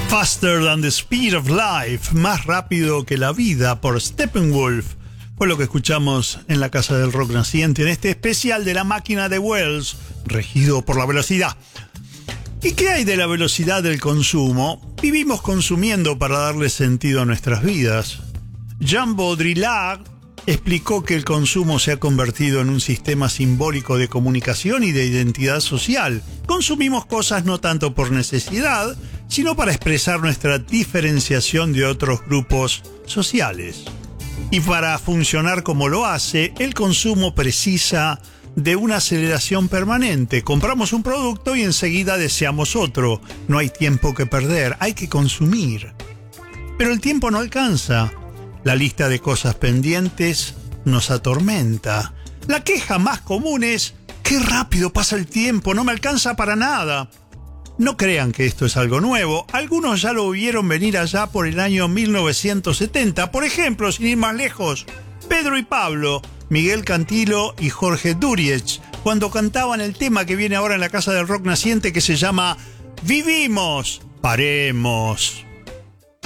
Faster Than the Speed of Life, más rápido que la vida, por Steppenwolf. Fue lo que escuchamos en la Casa del Rock Naciente, en este especial de La Máquina de Wells, regido por la velocidad. ¿Y qué hay de la velocidad del consumo? Vivimos consumiendo para darle sentido a nuestras vidas. Jean Baudrillard explicó que el consumo se ha convertido en un sistema simbólico de comunicación y de identidad social. Consumimos cosas no tanto por necesidad, sino para expresar nuestra diferenciación de otros grupos sociales. Y para funcionar como lo hace, el consumo precisa de una aceleración permanente. Compramos un producto y enseguida deseamos otro. No hay tiempo que perder, hay que consumir. Pero el tiempo no alcanza. La lista de cosas pendientes nos atormenta. La queja más común es: ¡qué rápido pasa el tiempo! ¡No me alcanza para nada! No crean que esto es algo nuevo. Algunos ya lo vieron venir allá por el año 1970. Por ejemplo, sin ir más lejos, Pedro y Pablo, Miguel Cantilo y Jorge Duriech, cuando cantaban el tema que viene ahora en la Casa del Rock Naciente, que se llama Vivimos, paremos.